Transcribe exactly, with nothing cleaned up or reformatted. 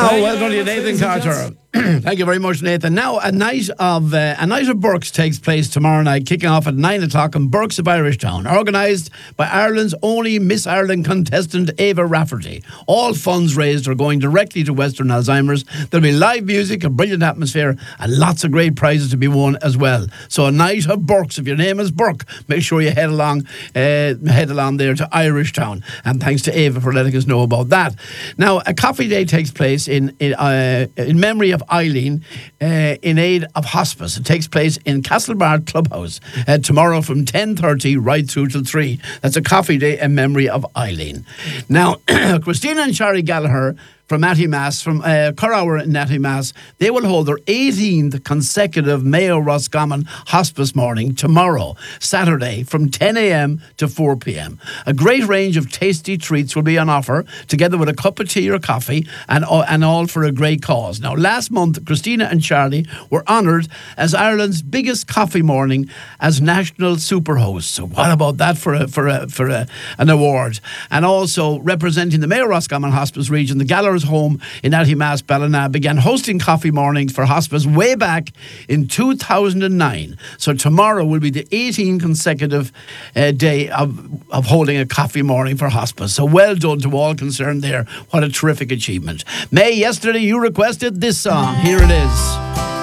Now, welcome to you, Nathan Carter. Thank you very much, Nathan. Now, a night of uh, a night of Burke's takes place tomorrow night, kicking off at nine o'clock in Burke's of Irishtown, organised by Ireland's only Miss Ireland contestant, Ava Rafferty. All funds raised are going directly to Western Alzheimer's. There'll be live music, a brilliant atmosphere, and lots of great prizes to be won as well. So, a night of Burke's. If your name is Burke, make sure you head along, uh, head along there to Irishtown. And thanks to Ava for letting us know about that. Now, a coffee day takes place in in, uh, in memory of Eileen uh, in aid of hospice. It takes place in Castlebar Clubhouse uh, tomorrow from ten thirty right through till three. That's a coffee day in memory of Eileen. Now, Christina and Shari Gallagher from Attymass, from uh, Currower in Attymass, they will hold their eighteenth consecutive Mayo Roscommon Hospice morning tomorrow, Saturday, from ten a.m. to four p.m. A great range of tasty treats will be on offer, together with a cup of tea or coffee, and, uh, and all for a great cause. Now, last month, Christina and Charlie were honoured as Ireland's biggest coffee morning as national super hosts. So what about that for a, for a, for a, an award? And also, representing the Mayo Roscommon Hospice region, the Gallagher home in Attymass, Ballina, began hosting coffee mornings for hospice way back in two thousand nine. So tomorrow will be the eighteenth consecutive uh, day of, of holding a coffee morning for hospice. So well done to all concerned there. What a terrific achievement. May, yesterday you requested this song. Here it is.